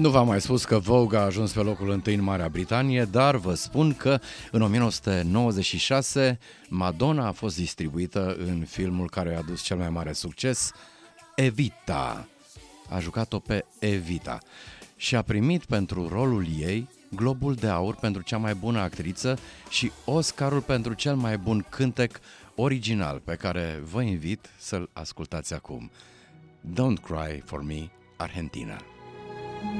Nu v-am mai spus că Vogue a ajuns pe locul 1 în Marea Britanie, dar vă spun că în 1996 Madonna a fost distribuită în filmul care i-a adus cel mai mare succes, Evita. A jucat-o pe Evita și a primit pentru rolul ei Globul de Aur pentru cea mai bună actriță și Oscarul pentru cel mai bun cântec original, pe care vă invit să-l ascultați acum. Don't Cry for Me, Argentina.